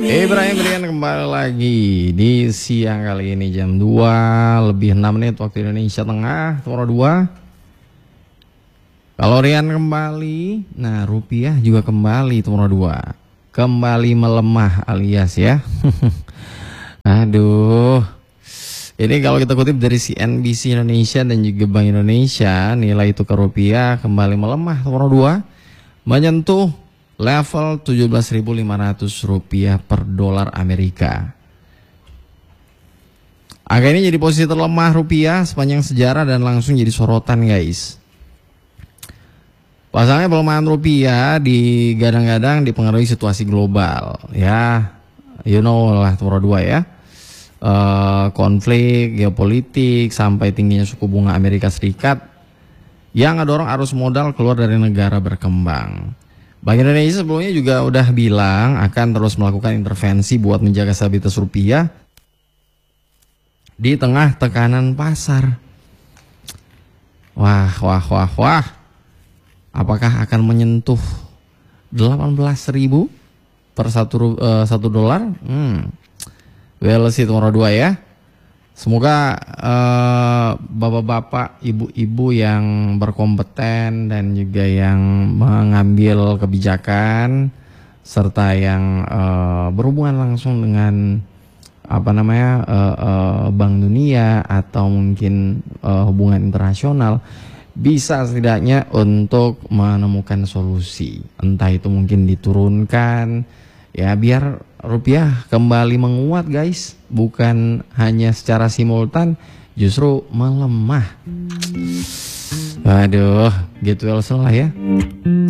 Ibrahim Rian kembali lagi di siang kali ini jam 2 lebih 6 menit waktu Indonesia Tengah, nomor 2. Kalau Rian kembali, nah rupiah juga kembali nomor 2. Kembali melemah alias ya. Aduh. Ini kalau kita kutip dari CNBC Indonesia dan juga Bank Indonesia, nilai tukar rupiah kembali melemah nomor 2, menyentuh level 17.500 rupiah per dolar Amerika. Angka ini jadi posisi terlemah rupiah sepanjang sejarah dan langsung jadi sorotan, guys. Pasalnya pelemahan rupiah digadang-gadang dipengaruhi situasi global, ya, you know lah nomor 2 ya. Konflik geopolitik sampai tingginya suku bunga Amerika Serikat yang ngedorong arus modal keluar dari negara berkembang. Bank Indonesia sebelumnya juga udah bilang akan terus melakukan intervensi buat menjaga stabilitas rupiah di tengah tekanan pasar. Wah. Apakah akan menyentuh 18.000 per satu dolar? Well, sih nomor 2 ya. Semoga bapak-bapak, ibu-ibu yang berkompeten dan juga yang mengambil kebijakan serta yang berhubungan langsung dengan Bank Dunia atau mungkin hubungan internasional bisa setidaknya untuk menemukan solusi. Entah itu mungkin diturunkan ya biar rupiah kembali menguat, guys, bukan hanya secara simultan, justru melemah. Aduh, get well salah ya.